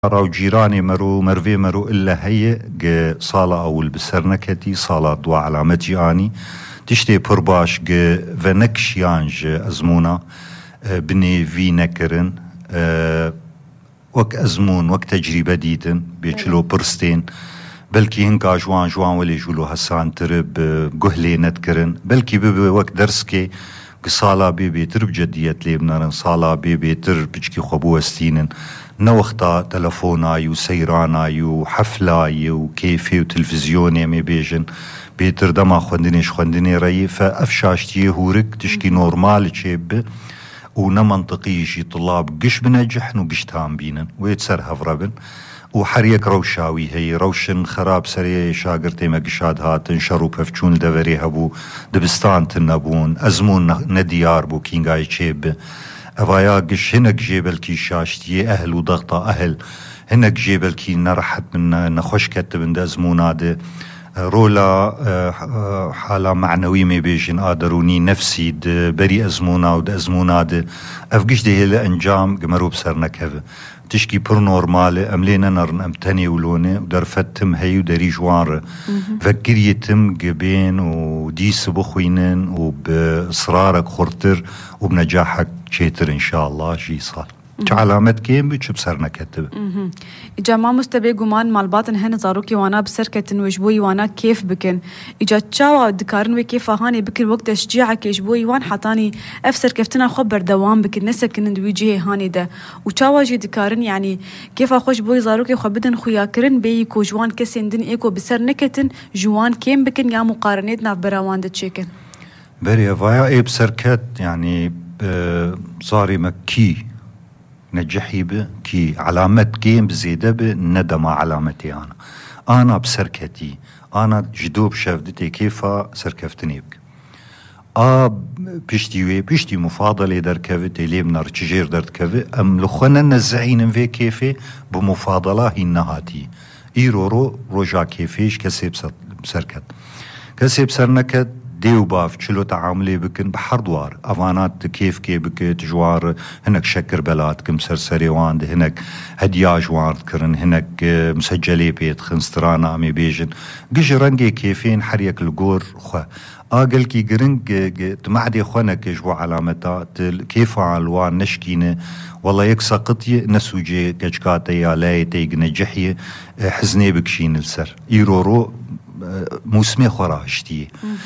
راو جيراني مرفي مرو إلا هي صالة أول بسرنكتي صالة دوا علامتي آني تشتي برباش فنكش يانج أزمونا بني في نكرن وك أزمون وك تجربة ديدن بيشلو برستين بلكي هنكا جوان ولي جولو هسان ترب قهلي نتكرن بلكي بيبي وك درسكي صالة بيبي ترب جدية ليبنارن صالة بيبي ترب بجكي خبوة ستينن نوختا تلفوناي وسيراناي وحفلاي وكيفي وتلفزيوني مي بيجن بيتر دما خوندني رأي فأفشاشتيه هورك تشكي نورمال تشيب ونمنطقي شي طلاب قش بنجحن وقش تام بينن ويتسر هفربن وحريك روشاوي هي روشن خراب سريع شاقرتي ما قشاد هاتن شروب هفچون دوري هبو دبستان تنبون أزمون نديار بو كينغاي تشيب أفايا قش هناك جيبل كي شاشتي أهل وضغطة أهل هناك جيبل كي نرحت من نخوش كتب من أزموناد رولا حالة معنوية مي بيجن آدروني نفسي بري أزمونا ود أزموناد أفقش دي هلا أنجام قمروب سرنا كذا تشكي بر نورمالة أملينا نرن أمتني ولوني ودرفتم هي ودري جوار فكريتم قبين وديس بخوينن وبإصرارك خرتر وبنجاحك شيتر إن شاء الله شي صار علامت كيم بيش بسرنا كتب إجا ما مستبي قمان مال باطن هن زاروكي وانا بسركتن وجبوي وانا كيف بكن إجا تشاوا دكارن وكيف هاني بكن وقت تشجيعك يجبوي وان حطاني أفسر كيفتنا خبر دوام بكن نسكن دويجي هاني ده وتشاوا جي دكارن يعني كيف أخوش بوي زاروكي خبدن خياكرن بيكو جوان كسين دن إيكو بسر نكتن جوان كيم بكن يا مقارنتنا براوان دتشيكن بري فايا إيه بسركت يعني صاري مكي نجحي كي علامة جيم زيادة ندم علامتي أنا بسركتي أنا جدوب شافدتي كيفا سركفتني بك بيشتي مفاضلة در كفت ليه منار تجير در كفت أم لخونا نزعين في كيفي بمفاضلة هي النهاتي إيرورو رجع كيفيش كسيب سركت كسيب سرنكت ديو باف چلو تعاملي بكن بحر دوار افانات كيف بك تجوار هناك شكر بلات كم سرسري واند هناك هدياج وارد كرن هناك مسجلي بيت خنسترانا امي بيجن قش رنجي كيفين حريك القور خوا اقل كي قرنج تمعدي خوانك جوا علامتات كيف عالوان نشكينه والله يكسا قطي نسوجي كجكاتي يا لاي تيق نجحي حزني بكشين السر يرورو موسمي خوراشتي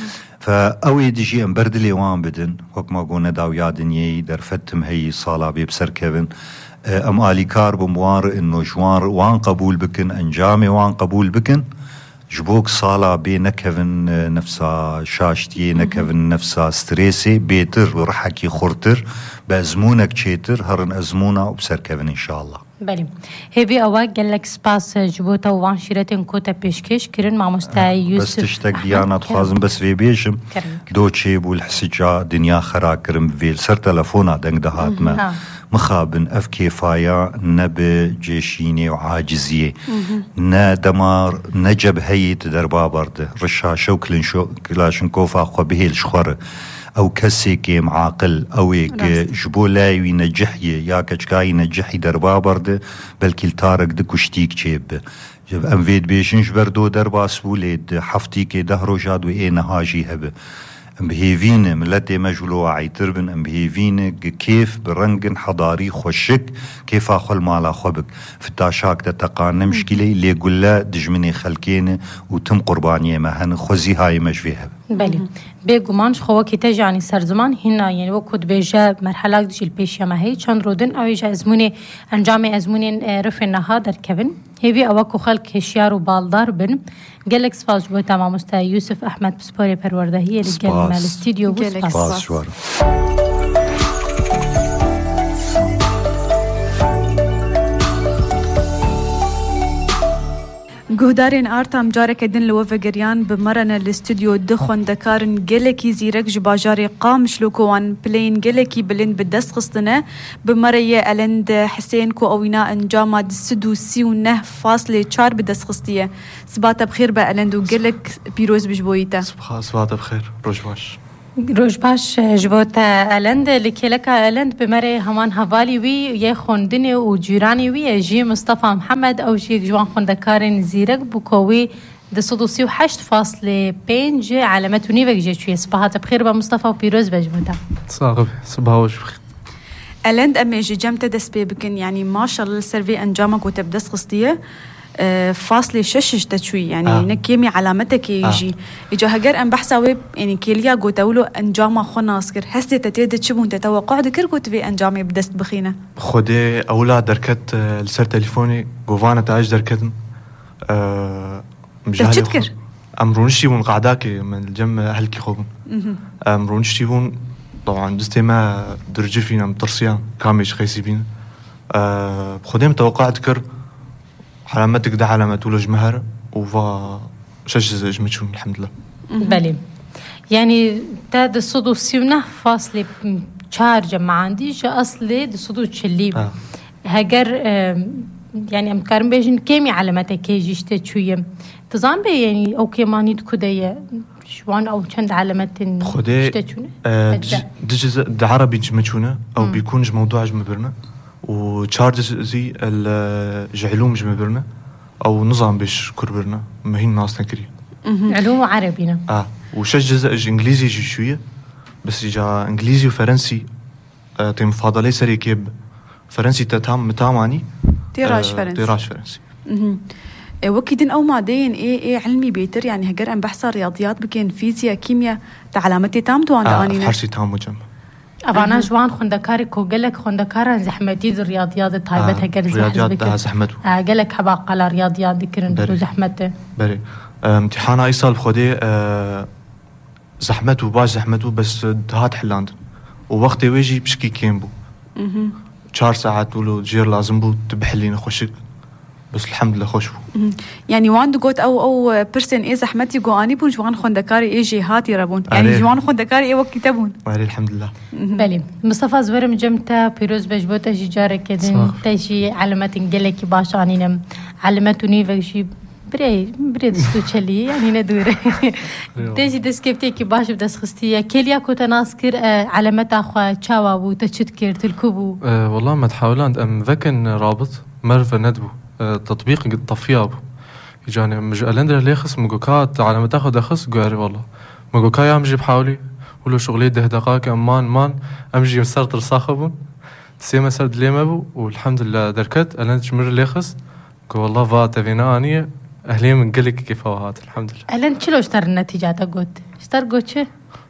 فأوي ديجي أمبرد لي وان بدن وك ما قونا داو يادنيي در فتم هي صالة بيبسر كيفن أم آلي كار بموار إنو جوار وان قبول بكن أنجامي وان قبول بكن جبوك صالة بي نكفن نفسا شاشتي نكفن نفسا ستريسي بيتر ورحكي خورتر بأزمونك تشيتر هرن أزمونا وبسر كيفن إن شاء الله بله هبي أواق قالك سباس جبوتا وان شيرتين كوتا بيشكش كرن مع مستعي يوسف بس تشتاق ديانا تخازم بس في بيشم دوتشي والحسجة دنيا خرا كرم فيل سر تلفونا دنگ دهات ما مخابن اف كيفايا نب جيشيني وعاجزية نا دمار نجب هيت دربا برد رشا شوكلن شو كلاشن كوفا خو بهيل شخور او كسي كيم عاقل او جبولاي ينجحي يا كشكاي ينجحي دربا برد بلكي التارك دكشتيك تشيب جب ام فيد بيشنش بردو دربا سوليد حفتيك دهرو جاد وايه نهاجي هب ام بهيفين ملتي مجلو عيتربن ام بهيفين كيف برنجن حضاري خوشك كيف اخل مالا خبك فتاشاك تتقان مشكلة اللي يقول لا دجمني خلكين وتم قربانية ما هن خوزي هاي مجفيها بله بيقومانش خواكي تجعني سر زمان هنا يعني وقت بيجا مرحلة ديش البيشيا ما هي چند رودن او يجا ازموني انجامي ازموني رفن نها در كبن هيبي اوكو خلق هشيار وبالدار بن قالك سفاز بو تمام مستعي يوسف أحمد بسبوري پرورده هي اللي قال مال الاستوديو سفاز گهدارین آرتام جارك دن لوفا جريان بمرن الاستوديو دخون دكارن جلكي زيرك جباجاري قام شلوكوان بلين جلكي بلند بدست خصتنا بمرية ألند حسين كو أوينا انجاما دسدو سيو نه فاصلة 4 بدست خصتية سبات بخير بألند وجلك بيروز بجبويتا سبات بخير روجواش روش باش جبوت ألند لكيلك ألند بمري همان هفالي وي يخوندني وجيراني وي جي مصطفى محمد أو جي جوان خوندكارن زيرك بوكوي ده 106.5 علامتوني وجه شوية صباحات بخير بمصطفى وبيروز بجبوتا صاغب صباح وش بخير ألند أمي جمت دس بكن يعني ما شاء الله السيرفي أنجامك وتبدس خصتيه فاصلة شش تشوي يعني نكيمي علامتك يجي إجا هجر أن بحسوا يعني كيليا قوتولو أنجام خنا أسكر هسه تتيد تشبون تتوقع ذكر قوت في أنجامي بدست بخينة خدي أولى دركت لسر تليفوني قوفانا تعيش دركتن تذكر أمرونشتي بون قعداكي من الجم أهلكي خوبن أمرونشتي بون طبعا دستي ما درجي فينا مترسيان كاميش خيسي بينا خدي متوقع ذكر علامتك ده علامات ولا جمهر وفا شجز جمتشون الحمد لله بلي يعني تاد الصدو سيونه فاصلة شارجة ما عنديش أصلي الصدو تشلي هجر يعني أمكارم بيجن كمي علاماتك كيجيش تشويه تظن بي يعني أو كماني تكودية شوان أو چند علامات تشتشونه دجز عربي جمتشونه أو بيكونش موضوع جمبرنا وتشارجز زي العلوم جمبرنا أو نظام بيش كربرنا ما هي الناس نكري علوم عربينا وشجز إنجليزي جي شوية بس جا إنجليزي وفرنسي تيم فاضلي سري كيب فرنسي تاماني تيراج فرنسي وكيدن أو مادين إيه علمي بيتر يعني هجر أن بحث رياضيات بكين فيزياء كيمياء تعلامتي تام دوان دانينا حرسي تام وجمع أبانا جوان خوندكاري كو قالك خوندكارا زحمتي الرياضيات الطايبة هجر رياضيات ده زحمته قالك حباق على رياضيات ذكرن دو زحمته بري امتحان أي سال بخدي زحمته باش زحمته بس هات حلاند ووقتي ويجي بشكي كيمبو 4 ساعات ولو جير لازم بو تبحلين خوشك بس الحمد لله خوش يعني وان قلت او برسن ايه زحمتي قواني بون جوان خوندكاري ايه جهاتي ربون يعني جوان خوندكاري ايه وقت تبون وعلي الحمد لله بلي مصطفى زورم جمتا بيروز بجبوتا جيجارة كدن تاجي علامات انجلكي باش عنينم علاماتوني وجي بري دستو تشلي يعني ندور تاجي دسكيبتيكي باش بدس خستية كيليا كوتا ناسكر علامات اخوا تشاوا وتشتكر تلكوبو والله ما تحاولان ام ذكن رابط مرفا ندبو تطبيق الطفياب يعني مجالندر ليخس مجوكات على ما تاخذ اخس قاري والله مجوكاي امجي بحاولي ولو شغلي ده دقائق مان امجي مسرت رصاخبون تسيما سرد لي مابو والحمد لله دركت انا تشمر ليخس قو والله فات فينا اني اهلي من قلك كيف هات الحمد لله الان شلو اشتر النتيجه تاقوت اشتر قوتش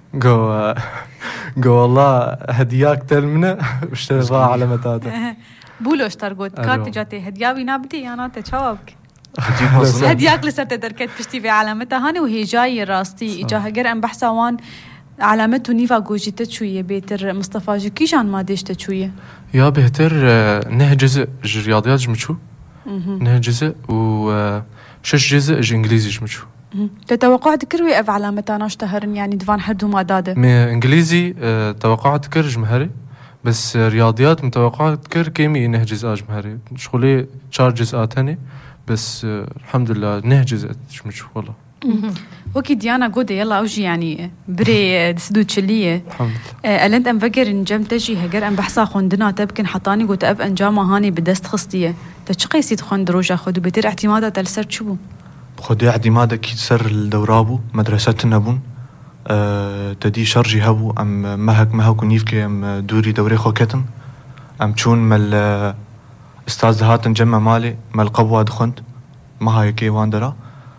قو والله هدياك تلمنا واشترى على متاته بولو اشترقوت كات جاتي هدياوي نابدي انا تشاوبك هدياك لسرت دركت بشتي في علامتها هاني وهي جاي راستي اجا هجر ام بحثا وان علامته نيفا جوجي تشويه بيتر مصطفى جي كيجان ما ديش تشويه يا بهتر نهجز رياضيات جمشو نهجز و شش جزء انجليزي جمشو تتوقعت كروي اف علامتها اشتهرن يعني دفان حدو ما داده انجليزي توقعت كر جمهري بس رياضيات متوقعات كر كيمي نهجز جمهري شغلي تشارجز اتاني بس الحمد لله نهجز جمشو والله وكي ديانا قودة يلا أوجي يعني بري دسدو تشلية الحمد لله ألنت أم فكر نجم تجي هجر أم بحثا خوندنا تبكن حطاني قوت أب أنجامة هاني بدست خصتية تشقي سيد خوند روجا خدو بتر اعتمادها تلسر شبو خدي اعتمادها كي تسر الدورابو مدرستنا بون تدي شرجي هبو أم مهك ونيفكي أم دوري دوري خوكتن أم تشون مال استاذ هاتن جمع مالي مال قبوة دخنت ما هاي كي واندرا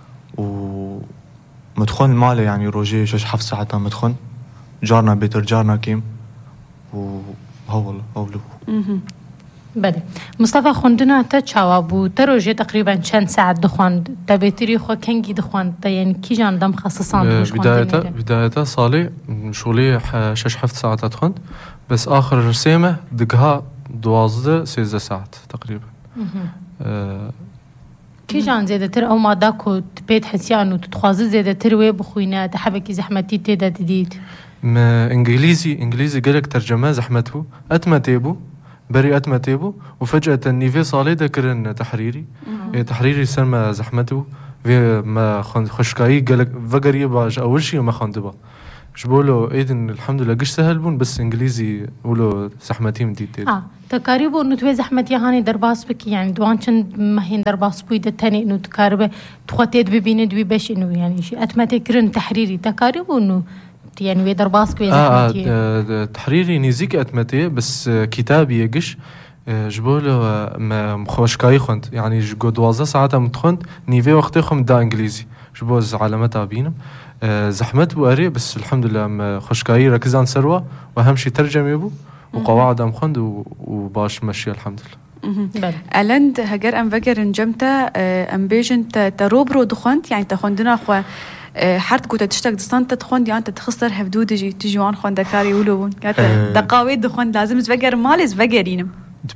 ومدخون المالي يعني روجي شش حف ساعتها مدخون جارنا بيتر جارنا كيم وهو والله هولو بله مصطفى خوندنا تشاوابو تروجي تقريبا چند ساعت دخوان دبيتري خو كنگي دخوان يعني كي جان دم خصصان بدايته صالي شغلي شش حف ساعات دخوان بس اخر رسيمه دقها 12 ساعات تقريبا كي جان زيادتر او ما داكو تبيت حسيان وتتخوازي زيادتر وي بخوينا تحبكي زحمتي تيدا تديد ما انجليزي قالك ترجمه زحمته اتمتيبو بري اتمتيبو وفجأة النيفي صالي ذكرن تحريري تحريري سلمى زحمته في ما خشكاي قالك فقري باش اول شيء ما خندبا جبولو ايدن الحمد لله قش سهل بون بس انجليزي ولو زحمتي مديد تقاريبا انه توي زحمتي هاني درباس بك يعني دوان چند مهين درباس بويد تاني انه تقاربه تخطيت ببين دوي باش انه يعني شيء اتمتكرن تحريري تقاريبا انه يعني وي درباس كوي زحمتي تحريري نيزيك اتمتي بس كتابي يقش جبولو مخوشكاي خنت يعني جو 12 ساعات متخنت نيفي وقتهم دا انجليزي جبوز علامتها بينم زحمت بواري بس الحمد لله خوشكاي ركزان سروة واهم شيء ترجمه يبو وقواعد ام خند وباش ماشي الحمد لله. ألند هجر أم فجر نجمتا أم بيجن تروبرو دخنت يعني تخندنا خو حرت كنت تشتاق دستان تدخند يعني تخسر هفدود تجوان خندكاري ولون كات دقاوي دخند لازم زفجر مالز فجرينم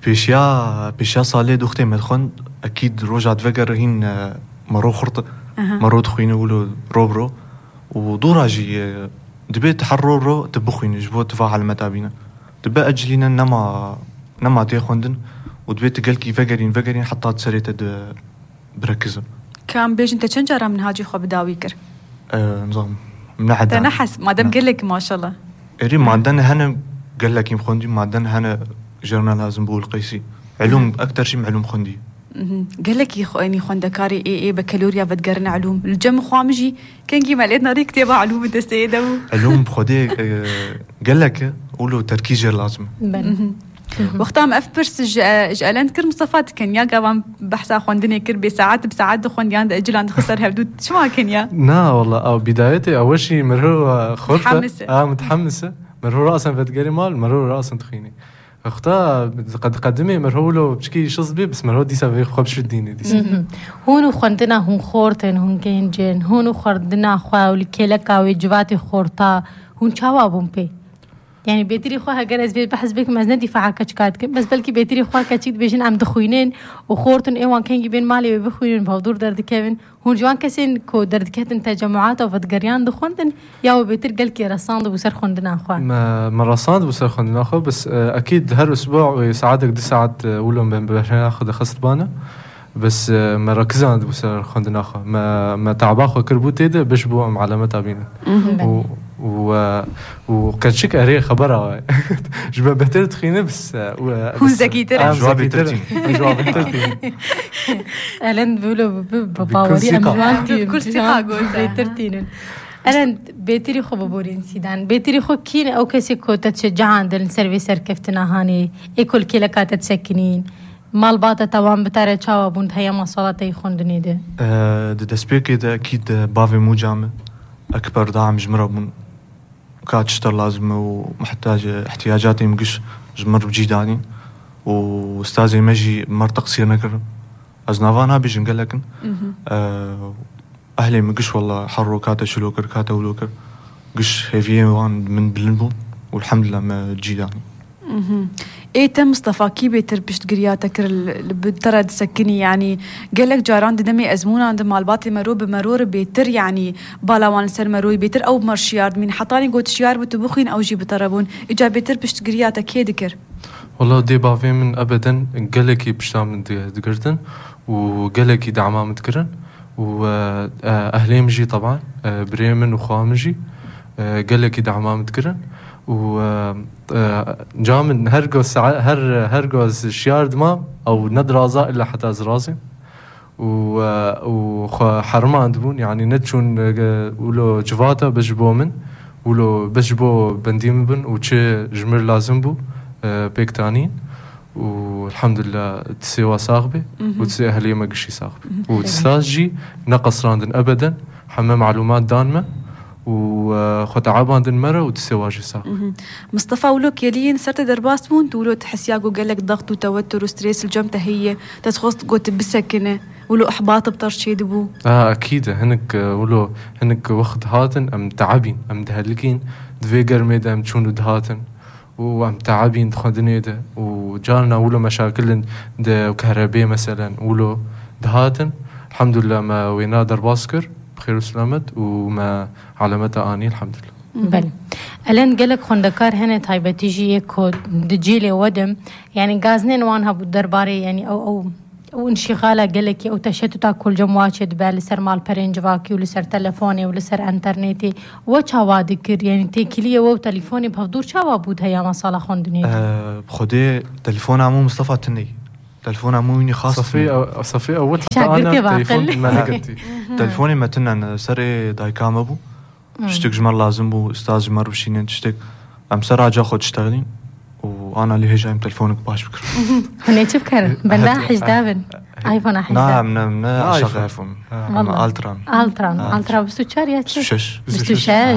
بيشيا صالي دختي مدخند أكيد رجعت فجر هين مرو خرط مرو تخوينه ولو روبرو ودوراجي دبي تحررو تبخوين جبو تفاعل متابينا دبي أجلينا نما تيخوندن ودبي تقلكي فقرين حتى تسريت بركزه كان بيج انت چنجارة من هاجي خو بداويكر نظام من حدا تنحس ما دام قلك ما شاء الله اري ما عندنا هنا قلك يمخوندي ما عندنا هنا جرنا لازم بقول قيسي علوم اكثر شيء معلوم خوندي قالك يعني خوندكاري اي بكالوريا بتقرنا علوم الجم خامجي كان كي مالتنا ريك تبع علوم الدستيدو علوم بخدي قالك قولوا تركيز لازم وقتها ما افبرس جالان كر مصطفات كان يا قام بحثا خوندني كر بساعات خوندي عند اجل عند خسر هبدود شو ما كان يا لا والله او بدايتي اول شيء مرو خوفه متحمسه مرو راسا بتقري مال مرو راسا تخيني اختها قد قدمي مرهولو بشكي شصبي بس مرهو دي سافي خوب شديني دي هونو خوندنا هون خورتن هون كينجن هونو خردنا خوا ولكيلكا وجواتي خورتا هون چاوا بي يعني بيتري خو هاجر از بحث بك مزنا دفاع كچكات بس بلكي بيتري خو كچيت بيجن ام دخوينين وخورتن ايوان كان جبين مالي بخوينين بودور درد كيفن هون جوان كسين كو درد كاتن تجمعات وفتقريان دخوندن يا بيتر قالكي رساند بوسر خوندنا خو ما رساند بوسر خوندنا خو بس اكيد هر اسبوع ساعاتك دي ساعات ولهم بناخذ خصت بانا بس ما ركزان بوسر خوندنا خو ما تعباخو كربوتي ده بشبو ام علامتها بينا وكان شيك أريه خبرها جبا بهتر تخينه بس هو زكي ترى جوابي ترتين ألان بيقولوا بباوري أمجوانتي بكل ثقة قلت ترتين ألان بيتري خو ببورين سيدان بيتري خو كين أو كسي كو تتشجعان دل سيرفيسر كفتنا هاني إيكول كيلكا تتسكنين مال باتا توان بتاري تشاوا بوند هيا مصالة يخوندني ده دسبيكي ده أكيد بافي مو جامع أكبر دعم جمرة بون كاتشتر لازم ومحتاج احتياجاتي مقش جمر بجيداني واستاذي مجي مرتق سير نكر أزنافانا بيجن قال لكن أهلي مقش والله حرو كاتا شلوكر كاتا ولوكر قش هيفيه وان من بلنبو والحمد لله ما جيداني ايه تم مصطفى كي بيتر بيش تقرياتك بترى تسكني يعني قالك جاران دمي ازمونا عند مالباتي مرو بمرور بيتر يعني بالاوان سر مروي بيتر او مرشيار من حطاني قلت شيار بتبخين او جي بتربون اجا بيتر بيش تقرياتك كي ذكر والله دي بافي من ابدا قالك بشتام من دقرتن وقالك دعما متكرن واهلي مجي طبعا بريمن وخامجي قالك دعما متكرن و جامن هرجوز شيار دمام او ندرازا الا حتى زرازي و حرمان دبون يعني ندشون ولو جواتا بجبو من ولو بجبو بنديم بن وشي جمر لازم بو بيك تانين والحمد لله تسيوا صاغبي وتسي اهلي ما قشي صاغبي وتستاجي نقص راندن ابدا حمام معلومات دانمه وخد عبان دن مرة وتسواجي صار مصطفى ولوك يلين صرت درباس بون تقولوا تحسياقو قال لك ضغط وتوتر وستريس الجمتة هي تتخص قوت بسكنة ولو احباط بطرشي دبو اكيد هنك ولو هنك وقت هاتن ام تعبين ام دهلكين دفيقر ميدا ام تشونو دهاتن وام تعبين دخدني ده وجالنا ولو مشاكل ده كهرباء مثلا ولو دهاتن الحمد لله ما وينا درباسكر بخير وسلامت وما علامتها آني الحمد لله. بله. الان قالك خندكار هنا تايبة تيجي يكو دجيلي ودم يعني غازنين وانها بالدرباري يعني او وانشغالة قالك أو تشتتا كل جمواتشد بالسر مال برينجواكي ولسر تلفوني ولسر انترنتي وشاوا ذكر يعني تيكليه و تلفوني بهدور شاوا بود هيا مصالة خوندني بخدي تلفون عمو مصطفى تني تلفون عمو خاص صفي أول حتى أنا تلفون ما نقدي تلفوني ما تنن سري دايكام أبو شتك جمر لازم بو استاذ جمر بشينين تشتك أم سر راجع خود تشتغلين وأنا اللي هجايم تلفونك باش بكر هني تبكر بلا حجدابن ايفون حجداب نعم من شغل ايفون الترا بس تشاري بس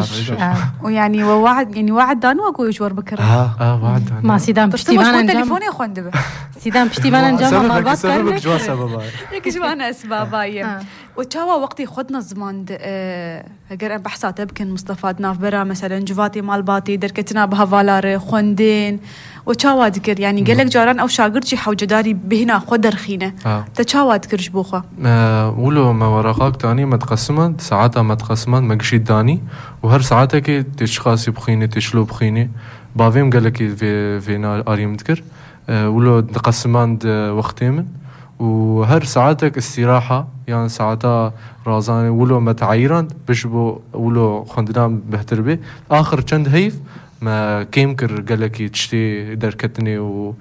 ويعني وعد دانو اكو يجور بكر وعد ما سيدان بشتيبان تليفوني اخوان دبه سيدان بشتيبان جامعه مالبات سببك جوا سببا هيك شو انا اسبابايا وتشاوا وقتي خدنا زمان اگر بحثات بكن مصطفى ناف برا مثلا جواتي مالباتي دركتنا بهفالار خوندين وتشاوا ذكر يعني قال لك جاران او شاغرد شي حوجداري بهنا خدر خينه تشاوا ذكر شبوخه ولو ما ورقاك تاني متقسمة ساعاتها متقسمة مقشي داني وهر ساعاتها كي تشخاصي بخيني تشلو بخيني بافيم قال لك في اريم ذكر ولو تقسمان وقتين وهر ساعاتك استراحة يعني ساعتها رازاني ولو متعيران بشبو ولو خندنام بهتر بي آخر چند هيف ما كيمكر قال لك تشتي دركتني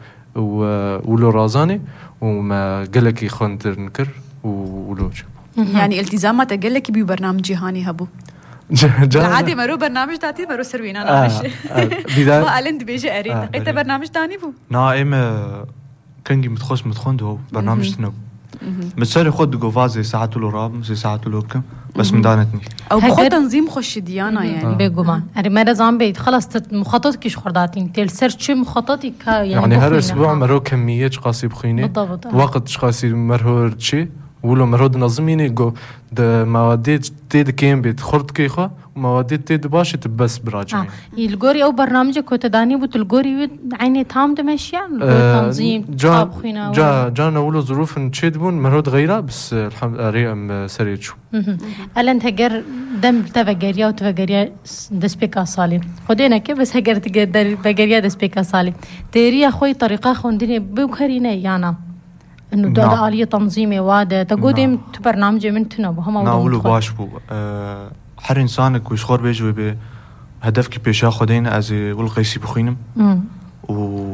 ولو رازاني وما قال لك خندر نكر ولو يعني التزامات قال لك ببرنامج جهاني هبو عادي مرو برنامج داتي مرو سروينا نعيش ما ألند بيجي أريد قيت برنامج تاني بو نائم كنجي متخندو برنامج تنو متساري خود قوفازي ساعات ولو راب زي ساعات ولو كم بس من دانتني او بخو تنظيم خوش ديانا يعني بيقومان اري ما زعم بيت خلاص مخططك ايش خرداتين تل سيرش مخططك يعني هر اسبوع مرو كميه قاسي بخيني وقت قاسي مرهور شي ولو مرود نظميني جو د مواد تيد كيم بيت خرط كيخه ومواد تيد باش تبس براجعين الجوري او برنامجك كنت داني بتلجوري عيني تام دمشيان تنظيم طابخينا جانا ولو ظروف نشدبون مرود غيره بس الحمد لله سريتشو الا انت هجر دم تفجريا وتفجريا دسبيكا صالي خدينا كيف بس هجر تقدر بجريا دسبيكا صالي تيري اخوي طريقه خوندني بوكرينا يانا انه ده آلية تنظيمي واده تقوديم برنامج من تنو هم ناولو باش بو هر انسانك ويشخور بيجوي به هدفك بيشا خدينا از والقيسي بخينم و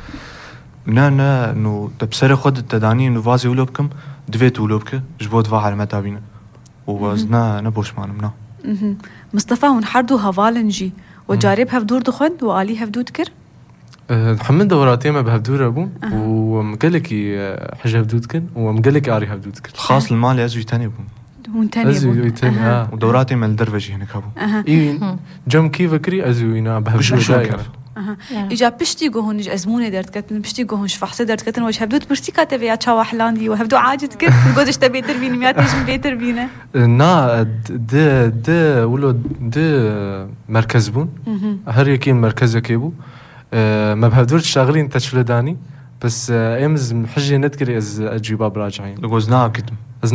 نا انه تبصر خد التداني انه فازي ولوبكم دفيت ولوبك جبوت فاعل متابينا ووزنا نبوش مانمنا مصطفى ونحردو هفالنجي وجارب هفدور دخند وآلي هفدو تكر محمد دوراتي ما بهدور ابو ومقلكي حاجه هدودكن ومقلك اري هدودكن خاص المال ازوي تاني ابو ازوي تاني ودوراتي من الدرفجي هناك ابو اي جم كيف فكري ازوينا بهدور دايما اجا بشتي جوهن ازمونه درت كتن بشتي جوهن فحص درت كتن وش هبدوت برتي كاتبي يا تشاو احلاندي وهبدو عاجت كت جوزش تبي تربيني مياتيش بيتر بينا نا د ولو د مركز بون هر يكين مركز كيبو ما بهدورش شغلين تشلداني بس امز حجي نذكر از اجيبها براجعين لغوزنا اكد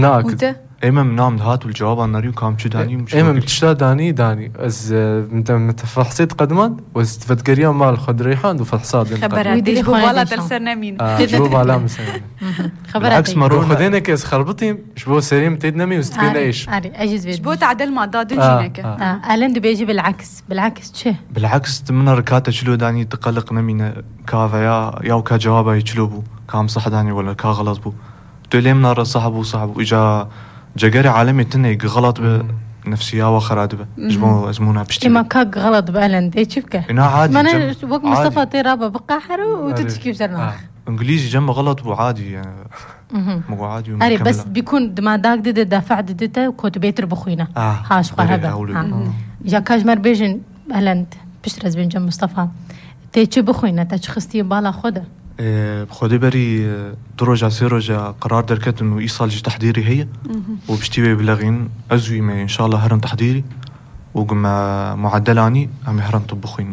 امم نام هات والجواب عن ناريو كام شو داني امم تشلا داني از متفحصيت قدمان واستفدقريا مال خد ريحان وفحصات خبرات يجبوا بالا تلسرنا مين يجبوا بالا مثلا بالعكس مرو خدينك از خربطي شبو سريم تدنمي وستكين ايش شبو تعدل ما داد جينك الند بيجي بالعكس شي بالعكس تمنى ركاته شلو داني تقلق نمينا كافا يا وكا جوابه يشلوبو كام صح داني ولا كا غلط بو توليم نار صاحبو اجا جاكاري عالمي تني غلط بنفسية وخرادبة جمو أزمونا بشتي إما كاك غلط بألند إيه شبكة إنا عادي ما أنا وقت مصطفى تيرابا بقى حرو وتتشكي بسرنا إنجليزي جنب غلط وعادي يعني مو عادي أري بس بيكون ما داك دافع دتا وكوت بيتر بخوينا هاش هذا جاكاج مربيجن ألند بشترز بين جنب مصطفى تيجي بخوينا تشخصتي بالا خده بخودي بري دروجة سيروجة قرار دركت إنه إيصال جي تحضيري هي وبشتوي بلغين أزوي ما إن شاء الله هرم تحضيري وقم معدلاني هم هرم طبخين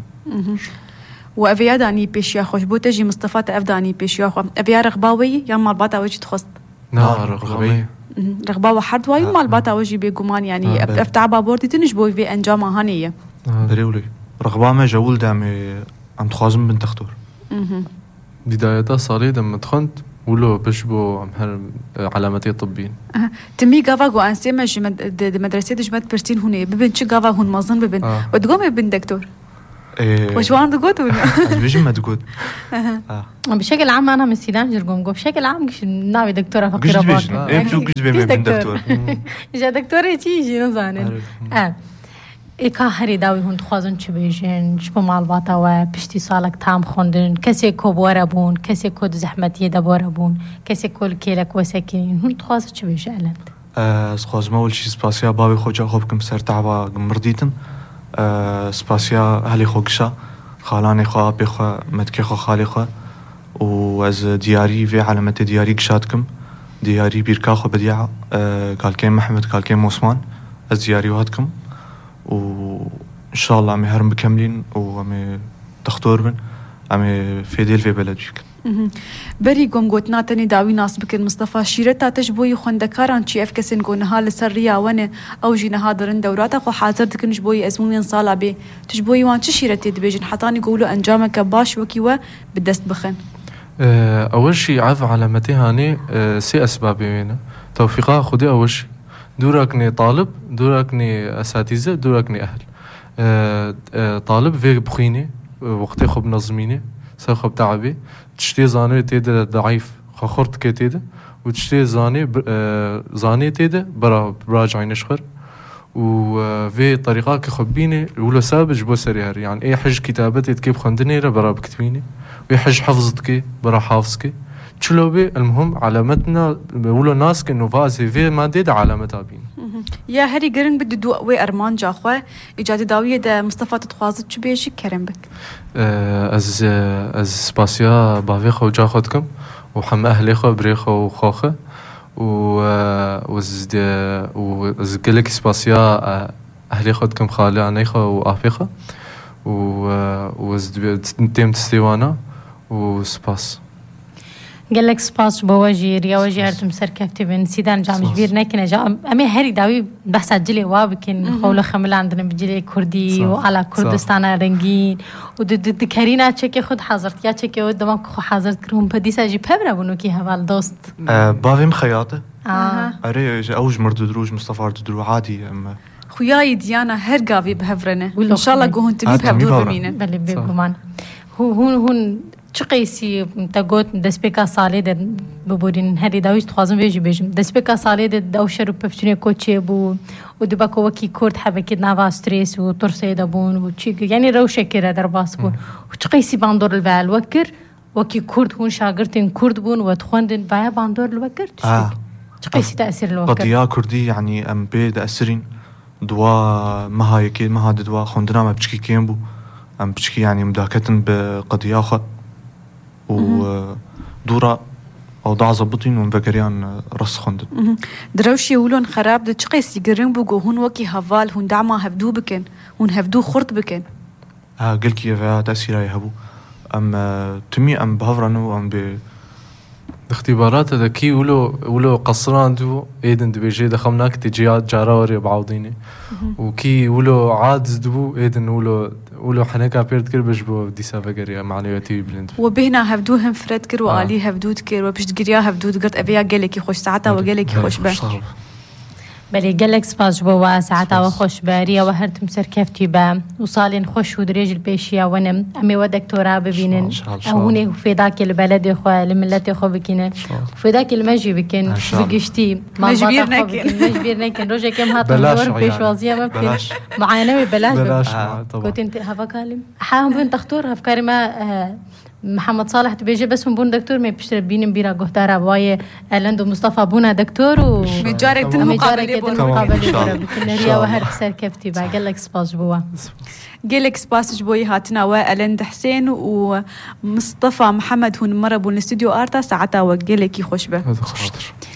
وأبيا داني بيشيا خوش بو تجي مصطفى تأفداني بيشيا خو أبيا رغباوي يا مال باتا وجه تخص رغباوي رغباوي حرد واي مال باتا وجه بيقومان يعني أفتع بابورتي تنجبوي في أنجام هانية بريولي رغبا ما جول دامي عم تخازم بنت اختور بداية صاري لما دخلت ولو بشبو عم هر علامتي طبيين تمي غافا غو انسيما مدرسة جمت برسين هوني ببن شي غافا هون مازن ببن ودقوم ببن دكتور وش وان دقود ولا بيجي ما تقول بشكل عام انا من السودان جرقوم بشكل عام مش ناوي دكتوره فقيره باك ايه بشو كنت بين دكتور جا دكتوره تيجي نزانن ایکا هری داوی هون خوازن چه بیشن شب مال باتا و پشتی سالک تام خوندن کسی کو بواره بون کسی کو زحمتی دبواره بون کسی کو کلک وسکین هون خوازن چه بیش الان خوازم اول شيء سپاسیا باوی خوجا خوبكم سر تعبا مردیتم سپاسیا هلی خوگشا خالانی خوا بخوا متکی خوا خالی خوا و از دیاری و علامت دیاری گشادكم دیاری بیرکا خو بدیع قال كين محمد قال كين عثمان از دیاری وهاتكم وإن شاء الله عمي هرم بكملين وعمي تختور بن عمي فيديل في بلد بيك بري قوم قوتنا تاني داوي ناس بكر مصطفى شيرتا تجبوي خوندكاران چي افكسن قونها لسريا وانا او جينها درن دوراتا خو حاضر دكن جبوي ازمون صالا بي تجبوي وان چي شيرتي دبيجن حتاني قولوا انجامك باش وكيوا بدست بخن اول شي عرف علامتي هاني سي اسباب هنا توفيقها خدي اول شي دوركني طالب دوركني اساتذه دوركني اهل طالب في بخيني وقتي خب نظميني سخب تعبي تشتي زاني تيدا ضعيف خخرت كتيدا وتشتي زاني تيدا براجع نشخر وفي طريقه كخبيني ولا سابج بو سريار يعني اي حج كتابتي تكيب خندني برا بكتبيني ويحج حفظتك برا حافظك تشلوبي المهم علامتنا بقولوا ناس كأنه فازي في مادة علامتها بين يا هري قرن بدي دو وي أرمان جاخوة إيجاد داوية دا مصطفى تتخواصت شو بيشي كرم بك از سباسيا بافي خو جاخدكم وحم أهلي خو بريخو وخوخه وز قلك سباسيا أهلي خدكم خالي أنيخو وآفيخو وز تيم تستيوانا وسباس قال لك سباس بواجي ريا واجي هرتم سر كفتي بن سيدان جام جبير نكنا جا امي هري داوي بحث جلي وابكن خوله خمل عندنا بجلي كردي وعلى كردستان رنگين ود كارينا تشكي خود حاضرت يا تشكي ودما خو حاضرت كروم بديسا جي ببرا بنو كي هوال دوست بافيم خياطه اري اوج مرد دروج مصطفى درو عادي خوياي ديانا هر قافي بهفرنه ان شاء الله قهون تبي بهفدور بمينه بلي بيغمان هون چقیسی تاگوت دسپیکا سالی ده ببورین هری داویش توازن بیجی بیجم دسپیکا سالی ده داوشه رو پفتونی کوچه بو و دبکو وکی کرد حبکی نوا استرس و ترسه دبون و چی یعنی روشه کره در باس بون و چقیسی باندور الوال وکر وکی کرد هون شاگرتین کرد بون و تخوندن بایا باندور الوکر چقیسی تأثیر الوکر قضیه کردی یعنی ام بی تأثیرین دوا مها یکی مها دوا خوندنا ما بچکی کیم بو ام بچکی يعني مداكتن بقضية خا ودورة أوضاع زبطين ونبقريان رص خندن دروشي يقولون خراب ده تشقيس يقرن بوجو هون وكي هفال هون دعما هفدو بكن هون هفدو خرط بكن قل كي فيها تأثير يهبو أم تمي أم بهفرنو أم ب اختبارات ذكي ولو قصران دو ايدن دبيجي دخمناك تجيات جاراوري بعوضيني وكي ولو عادز دو ايدن ولو حناكا بيرد كر بجبو ديسا فقريا معنوياتي بلند وبهنا هفدوهم فرد كر وآلي هفدود كر وبشت قريا هفدود قرت أبيا قالك خوش ساعتا وقالك خوش به بلي قالك سباس جبوا ساعتا وخوش باريا وهرتم سر كفتي با وصالين خوش ودريج البيشيا ونم أمي ودكتوراه ببينن هوني في ذاك البلد خو الملة خو بكينن في ذاك المجي بكين بقشتي مجبير نكن رجع كم هات الدور بيشوازية ما بكين معانا ببلاش كنت انت هفا كلام حاهم بين تختور هفكاري ما محمد صالح تبيجي بس بون دكتور ما بيشتري بينم بيرا قهتارا بواي الاندو مصطفى بونا دكتور و مجارك المقابله ريا وهرت سر كفتي با قال لك سباس جبوا قال لك سباس جبوي هاتنا والاند حسين ومصطفى محمد هون مره بون الاستوديو ارتا ساعتها وقال لك يخش به